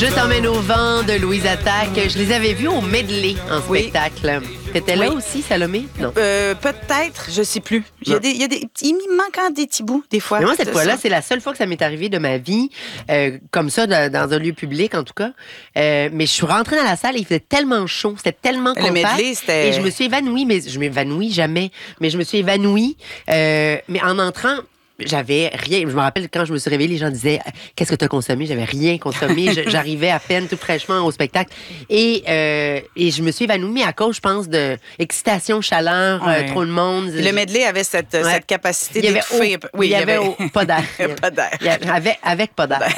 Je t'emmène au vent de Louise Attaque. Je les avais vus au medley en spectacle. T'étais là aussi, Salomé? Non. Peut-être, je sais plus. Il me manque des petits bouts, des fois. Mais moi, cette fois-là, c'est la seule fois que ça m'est arrivé de ma vie, comme ça, dans un lieu public, en tout cas. Mais je suis rentrée dans la salle et il faisait tellement chaud, c'était tellement compact. Le medley, c'était... Et je me suis évanouie, mais je m'évanouis jamais. Mais je me suis évanouie. Mais en entrant... J'avais rien. Je me rappelle quand je me suis réveillée, les gens disaient « Qu'est-ce que tu as consommé? » J'avais rien consommé. J'arrivais à peine tout fraîchement au spectacle. Et je me suis évanouie à cause, je pense, de excitation, chaleur, trop de monde. Le medley avait cette capacité d'étouffer. Oui, il y avait pas d'air. Pas d'air. Avec pas d'air.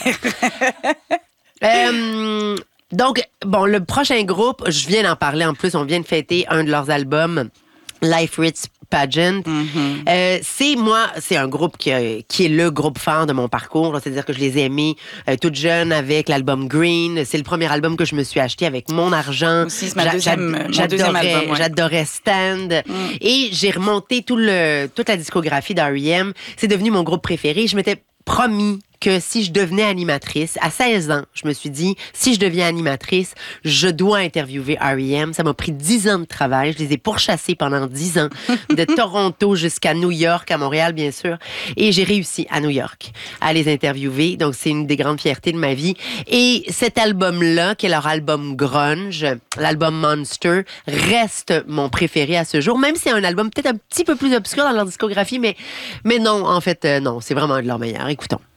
Donc, bon, le prochain groupe, je viens d'en parler en plus, on vient de fêter un de leurs albums, Life Ritz Pageant. C'est un groupe qui est le groupe phare de mon parcours. C'est-à-dire que je les ai aimés toute jeune avec l'album Green. C'est le premier album que je me suis acheté avec mon argent. Aussi, c'est mon deuxième album. Ouais. J'adorais Stand. Et j'ai remonté toute la discographie d'R.E.M. C'est devenu mon groupe préféré. Je m'étais promis que si je devenais animatrice, à 16 ans, je me suis dit, si je deviens animatrice, je dois interviewer R.E.M. Ça m'a pris 10 ans de travail. Je les ai pourchassés pendant 10 ans, de Toronto jusqu'à New York, à Montréal, bien sûr. Et j'ai réussi à New York à les interviewer. Donc, c'est une des grandes fiertés de ma vie. Et cet album-là, qui est leur album grunge, l'album Monster, reste mon préféré à ce jour. Même si c'est un album peut-être un petit peu plus obscur dans leur discographie, mais non, en fait, non. C'est vraiment un de leurs meilleurs. Écoutons.